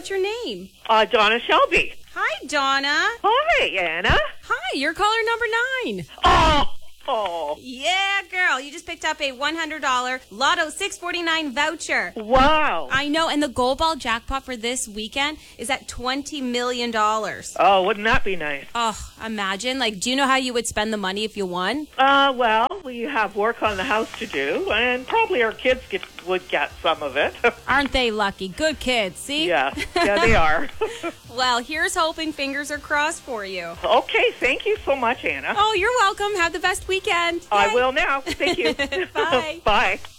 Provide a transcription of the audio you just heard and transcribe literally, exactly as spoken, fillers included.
what's your name? Uh, Donna Shelby. Hi, Donna. Hi, Anna. Hi, you're caller number nine. Oh, oh. Yeah, girl. You just picked up a one hundred dollars Lotto six forty-nine voucher. Wow. I know, and the gold ball jackpot for this weekend is at twenty million dollars. Oh, wouldn't that be nice? Oh, imagine. Like, do you know how you would spend the money if you won? Uh, well, we have work on the house to do, and probably our kids get, would get some of it. Aren't they lucky? Good kids, see? Yeah, yeah, they are. Well, here's hoping fingers are crossed for you. Okay, thank you so much, Anna. Oh, you're welcome. Have the best weekend. I Yay. will now. Thank you. Bye. Bye.